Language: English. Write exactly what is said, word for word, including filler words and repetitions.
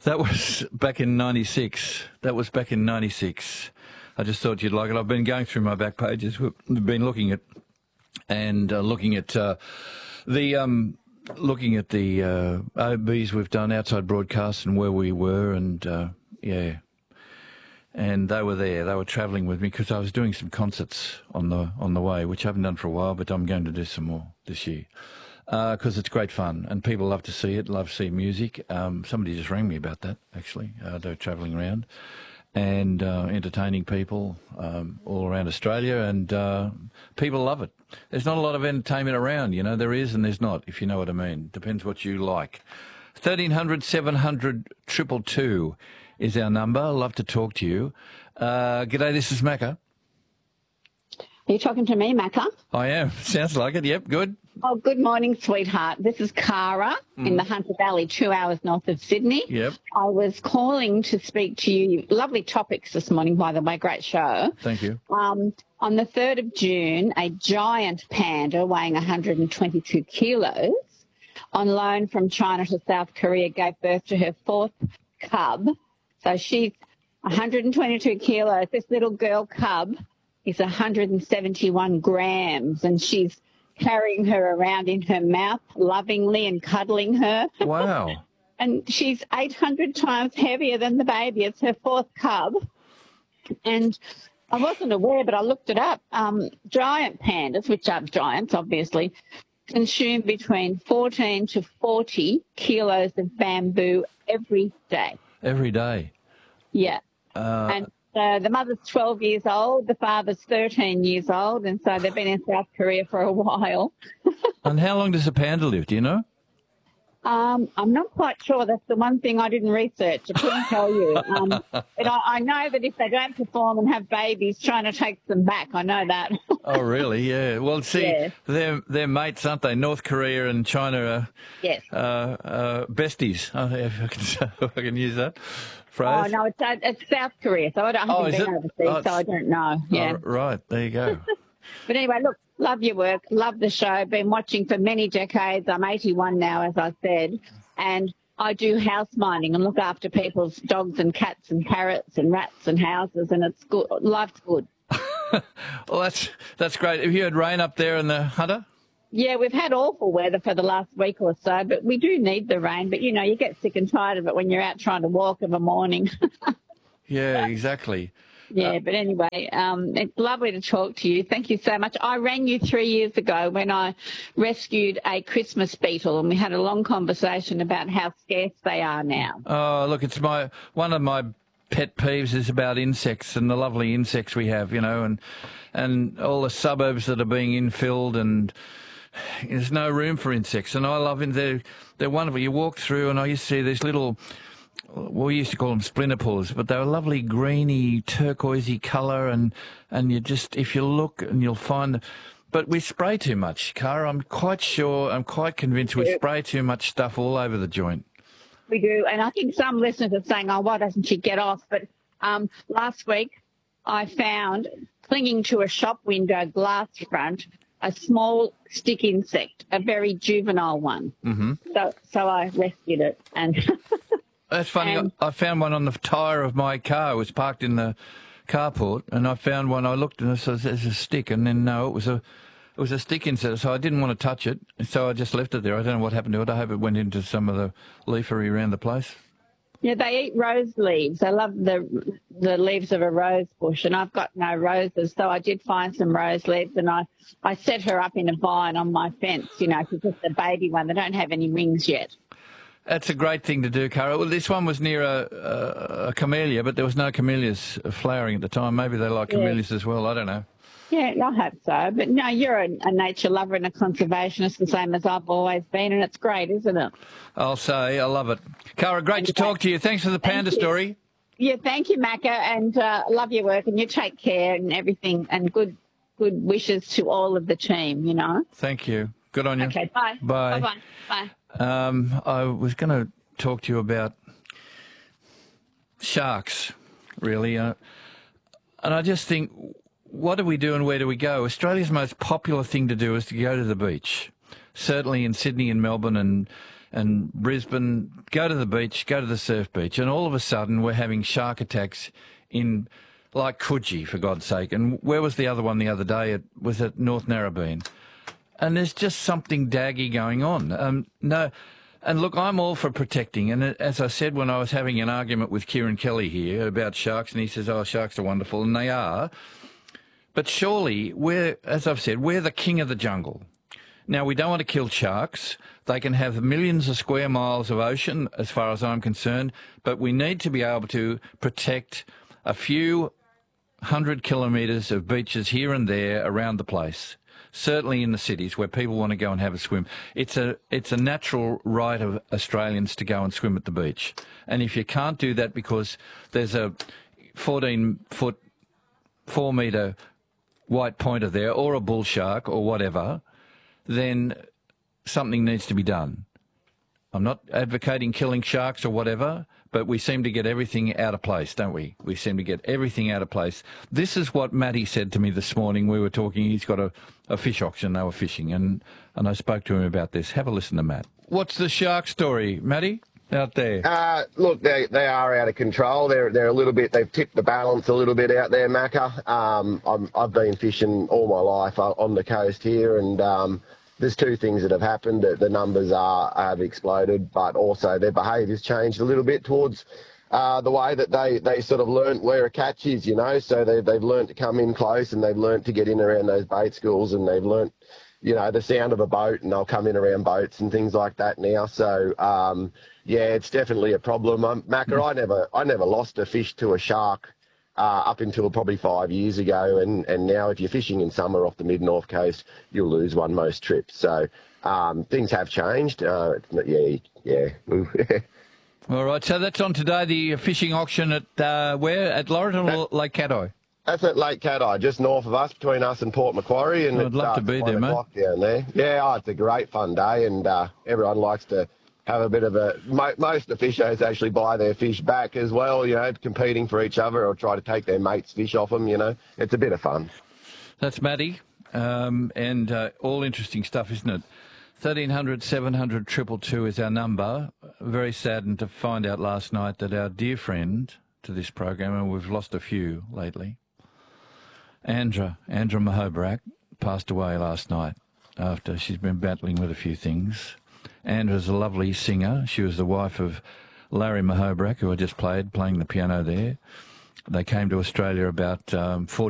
That was back in ninety-six. That was back in ninety-six. I just thought you'd like it. I've been going through my back pages. We've been looking at and uh, looking at uh, the um, looking at the uh, O Bs we've done, outside broadcasts, and where we were, and uh, yeah, and they were there. They were travelling with me because I was doing some concerts on the on the way, which I haven't done for a while, but I'm going to do some more this year because uh, it's great fun and people love to see it, love to see music. Um, somebody just rang me about that actually. Uh, they're travelling around and uh, entertaining people um, all around Australia, and uh, people love it. There's not a lot of entertainment around, you know. There is and there's not, if you know what I mean. Depends what you like. thirteen hundred, seven hundred, two two two is our number. Love to talk to you. Uh, g'day, this is Macca. Are you talking to me, Macca? I am. Sounds like it. Yep, good. Oh, good morning, sweetheart. This is Cara mm. in the Hunter Valley, two hours north of Sydney. Yep. I was calling to speak to you. Lovely topics this morning, by the way. Great show. Thank you. Um, on the third of June, a giant panda weighing one hundred twenty-two kilos on loan from China to South Korea gave birth to her fourth cub. So she's one hundred twenty-two kilos. This little girl cub is one hundred seventy-one grams, and she's carrying her around in her mouth lovingly and cuddling her. Wow. And she's eight hundred times heavier than the baby. It's her fourth cub. And I wasn't aware, but I looked it up. Um, giant pandas, which are giants, obviously, consume between fourteen to forty kilos of bamboo every day. Every day? Yeah. Uh... And Uh, the mother's twelve years old, the father's thirteen years old, and so they've been in South Korea for a while. And how long does a panda live, do you know? Um, I'm not quite sure. That's the one thing I didn't research. I couldn't tell you. Um, but I, I know that if they don't perform and have babies, China takes them back. I know that. Oh, really? Yeah. Well, see, yeah. they're, they're mates, aren't they? North Korea and China are yes. uh, uh, besties. Oh, if I can, if I can use that phrase. Oh, no, it's, uh, it's South Korea, so I, don't, I haven't oh, been it? overseas, oh, so I don't know. Yeah. Oh, right, there you go. But anyway, look, love your work, love the show, been watching for many decades. I'm eighty-one now, as I said, and I do house minding and look after people's dogs and cats and parrots and rats and houses, and it's good. Life's good. Well, that's that's great. Have you had rain up there in the Hunter? Yeah, we've had awful weather for the last week or so, but we do need the rain. But, you know, you get sick and tired of it when you're out trying to walk of a morning. Yeah, exactly. Yeah, uh, but anyway, um, it's lovely to talk to you. Thank you so much. I rang you three years ago when I rescued a Christmas beetle, and we had a long conversation about how scarce they are now. Oh, look, it's my one of my pet peeves is about insects and the lovely insects we have, you know, and and all the suburbs that are being infilled, and there's no room for insects. And I love them. They're, they're wonderful. You walk through and I used to see these little, well, we used to call them splinter pullers, but they were lovely greeny, turquoisey colour, and, and you just, if you look and you'll find, but we spray too much, Cara. I'm quite sure, I'm quite convinced we spray too much stuff all over the joint. We do, and I think some listeners are saying, oh, why doesn't she get off? But um, last week I found, clinging to a shop window glass front, a small stick insect, a very juvenile one. Mm-hmm. So so I rescued it. And that's funny. and, I found one on the tyre of my car. It was parked in the carport, and I found one. I looked and it says there's a stick, and then no, it was a it was a stick insect. So I didn't want to touch it, so I just left it there. I don't know what happened to it. I hope it went into some of the leafery around the place. Yeah, they eat rose leaves. I love the the leaves of a rose bush, and I've got no roses, so I did find some rose leaves, and I, I set her up in a vine on my fence, you know, because it's a baby one. They don't have any wings yet. That's a great thing to do, Cara. Well, this one was near a, a, a camellia, but there was no camellias flowering at the time. Maybe they like yeah. camellias as well. I don't know. Yeah, I hope so. But no, you're a, a nature lover and a conservationist, the same as I've always been, and it's great, isn't it? I'll say, I love it. Cara, great to talk to you. Thanks for the panda story. Yeah, thank you, Macca, and uh, love your work, and you take care and everything, and good good wishes to all of the team, you know. Thank you. Good on you. Okay, bye. Bye. Bye-bye. Bye. Um, I was going to talk to you about sharks, really. Uh, and I just think, what do we do and where do we go? Australia's most popular thing to do is to go to the beach, certainly in Sydney and Melbourne and and Brisbane, go to the beach, go to the surf beach, and all of a sudden we're having shark attacks in, like Coogee, for God's sake. And where was the other one the other day? It was at North Narrabeen. And there's just something daggy going on. Um, no, and look, I'm all for protecting. And as I said when I was having an argument with Kieran Kelly here about sharks, and he says, oh, sharks are wonderful, and they are. But surely, we're, as I've said, we're the king of the jungle. Now, we don't want to kill sharks. They can have millions of square miles of ocean, as far as I'm concerned, but we need to be able to protect a few hundred kilometres of beaches here and there around the place, certainly in the cities where people want to go and have a swim. It's a, it's a natural right of Australians to go and swim at the beach. And if you can't do that because there's a fourteen-foot, four-metre white pointer there, or a bull shark, or whatever, then something needs to be done. I'm not advocating killing sharks or whatever, but we seem to get everything out of place, don't we? We seem to get everything out of place. This is what Matty said to me this morning. We were talking, he's got a, a fish auction, they were fishing, and, and I spoke to him about this. Have a listen to Matt. What's the shark story, Matty, out there? Uh, look, they they are out of control. They're they're a little bit. They've tipped the balance a little bit out there, Macca. Um, I'm, I've been fishing all my life on the coast here, and um, there's two things that have happened. The, the numbers are have exploded, but also their behaviour's changed a little bit towards uh, the way that they, they sort of learnt where a catch is, you know. So they they've learnt to come in close, and they've learnt to get in around those bait schools, and they've learnt, you know, the sound of a boat, and they'll come in around boats and things like that now. So, um, yeah, it's definitely a problem. Um, Macca, I never, I never lost a fish to a shark uh, up until probably five years ago, and, and now if you're fishing in summer off the mid-north coast, you'll lose one most trips. So um, things have changed. Uh, yeah, yeah. All right, so that's on today, the fishing auction at uh, where? At Laurelton or Lake Caddo? That's at Lake Caddo, just north of us, between us and Port Macquarie. And I'd love to be there, mate. Down there. Yeah, oh, it's a great fun day, and uh, everyone likes to have a bit of a... Mo most of the fishers actually buy their fish back as well, you know, competing for each other, or try to take their mates' fish off them, you know. It's a bit of fun. That's Matty, um, and uh, all interesting stuff, isn't it? thirteen hundred, seven hundred, two two two is our number. Very saddened to find out last night that our dear friend to this program, and we've lost a few lately, Andra, Andra Mahobrak, passed away last night after she's been battling with a few things. Andra's a lovely singer. She was the wife of Larry Mahobrak, who I just played, playing the piano there. They came to Australia about um, forty